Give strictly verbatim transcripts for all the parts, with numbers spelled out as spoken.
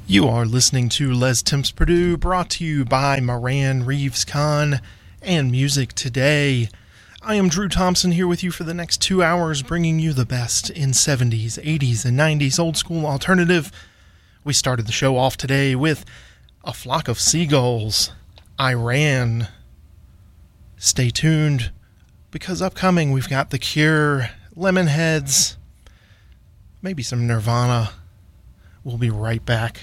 You are listening to Les Temps Purdue, brought to you by Moran Reeves Con and Music Today. I am Drew Thompson here with you for the next two hours, bringing you the best in seventies, eighties, and nineties old school alternative. We started the show off today with A Flock of Seagulls, I Ran. Stay tuned, because upcoming we've got The Cure, Lemonheads, maybe some Nirvana. We'll be right back.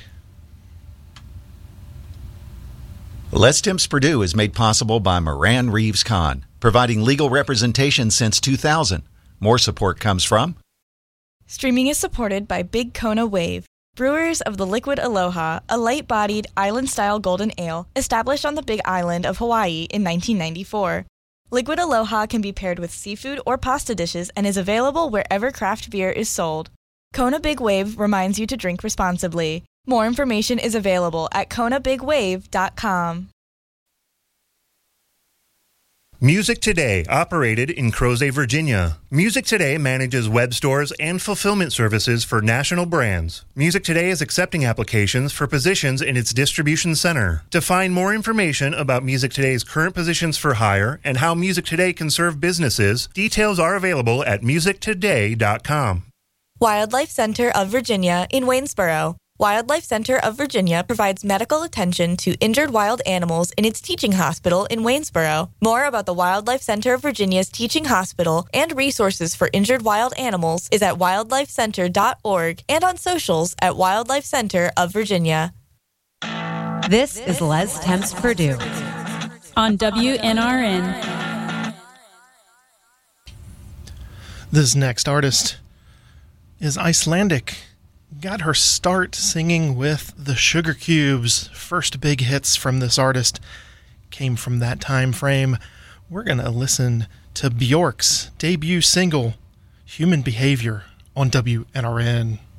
Les Temps Purdue is made possible by Moran Reeves Con, providing legal representation since two thousand. More support comes from... Streaming is supported by Big Kona Wave, brewers of the Liquid Aloha, a light-bodied, island-style golden ale established on the Big Island of Hawaii in nineteen ninety-four. Liquid Aloha can be paired with seafood or pasta dishes and is available wherever craft beer is sold. Kona Big Wave reminds you to drink responsibly. More information is available at kona big wave dot com. Music Today, operated in Crozet, Virginia. Music Today manages web stores and fulfillment services for national brands. Music Today is accepting applications for positions in its distribution center. To find more information about Music Today's current positions for hire and how Music Today can serve businesses, details are available at music today dot com. Wildlife Center of Virginia in Waynesboro. Wildlife Center of Virginia provides medical attention to injured wild animals in its teaching hospital in Waynesboro. More about the Wildlife Center of Virginia's teaching hospital and resources for injured wild animals is at wildlife center dot org and on socials at Wildlife Center of Virginia. This is Les Temps Purdue on W N R N. This next artist is Icelandic. Got her start singing with the Sugar Cubes. First big hits from this artist came from that time frame. We're going to listen to Bjork's debut single, Human Behavior, on W N R N.